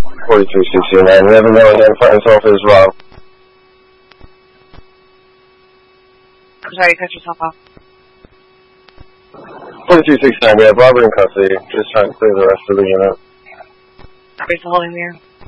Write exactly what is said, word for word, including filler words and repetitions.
forty-three sixty-nine. We have a male identifying himself as Rob. I'm sorry, you cut yourself off. forty-three sixty-nine, we have Robert in custody. Just trying to clear the rest of the unit. Are we still holding there?